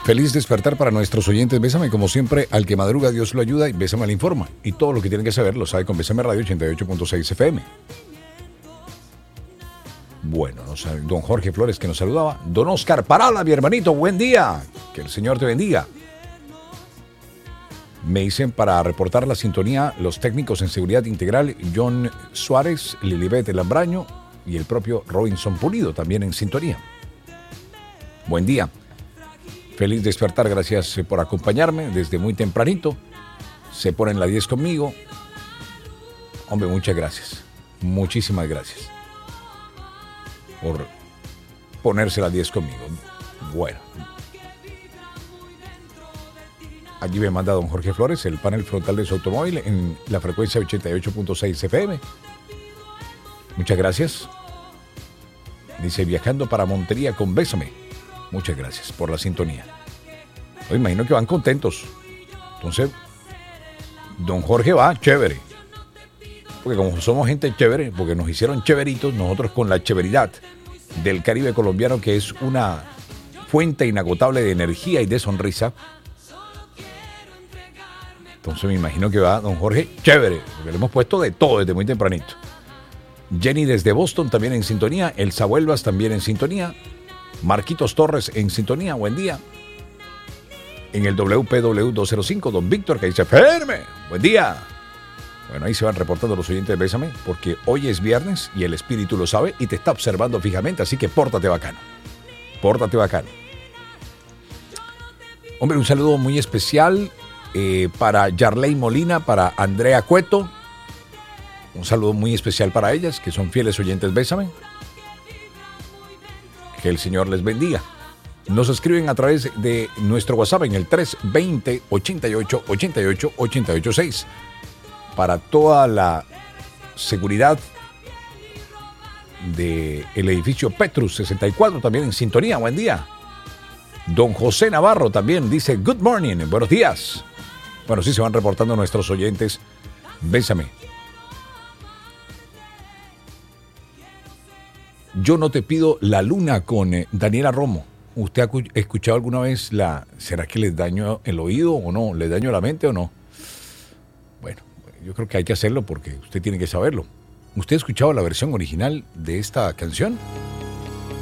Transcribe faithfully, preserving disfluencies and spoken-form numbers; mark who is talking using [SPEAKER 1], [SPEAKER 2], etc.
[SPEAKER 1] Feliz despertar para nuestros oyentes. Bésame, como siempre, al que madruga Dios lo ayuda y Bésame le informa. Y todo lo que tienen que saber lo sabe con Bésame Radio ochenta y ocho punto seis F M. Bueno, nos, don Jorge Flores que nos saludaba. Don Oscar Parala, mi hermanito, buen día. Que el Señor te bendiga. Me dicen para reportar la sintonía los técnicos en seguridad integral John Suárez, Lilibet Lambraño y el propio Robinson Pulido también en sintonía. Buen día. Feliz despertar, gracias por acompañarme desde muy tempranito. Se ponen la diez conmigo. Hombre, muchas gracias. Muchísimas gracias por ponerse la diez conmigo. Bueno. Allí me manda don Jorge Flores el panel frontal de su automóvil en la frecuencia ochenta y ocho punto seis F M. Muchas gracias. Dice, viajando para Montería con Bésame. Muchas gracias por la sintonía. Yo imagino que van contentos. Entonces, don Jorge va chévere. Porque como somos gente chévere, porque nos hicieron chéveritos, nosotros con la chéveridad del Caribe colombiano, que es una fuente inagotable de energía y de sonrisa. Entonces me imagino que va don Jorge chévere, porque le hemos puesto de todo desde muy tempranito. Jenny desde Boston también en sintonía. Elsa Huelvas también en sintonía. Marquitos Torres en sintonía, buen día. En el W P W doscientos cinco, don Víctor que dice, firme, buen día. Bueno, ahí se van reportando los oyentes de Bésame, porque hoy es viernes y el espíritu lo sabe y te está observando fijamente, así que pórtate bacano. Pórtate bacano. Hombre, un saludo muy especial eh, para Yarley Molina, para Andrea Cueto. Un saludo muy especial para ellas, que son fieles oyentes Bésame. Que el Señor les bendiga. Nos escriben a través de nuestro WhatsApp en el tres veinte, ochenta y ocho, ochenta y ocho, ochenta y ocho seis. Para toda la seguridad del edificio Petrus sesenta y cuatro, también en sintonía. Buen día. Don José Navarro también dice, good morning, buenos días. Bueno, sí se van reportando nuestros oyentes. Bésame. Yo no te pido la luna con eh, Daniela Romo. ¿Usted ha escuchado alguna vez la... ¿Será que les daño el oído o no? ¿Les daño la mente o no? Bueno, yo creo que hay que hacerlo porque usted tiene que saberlo. ¿Usted ha escuchado la versión original de esta canción?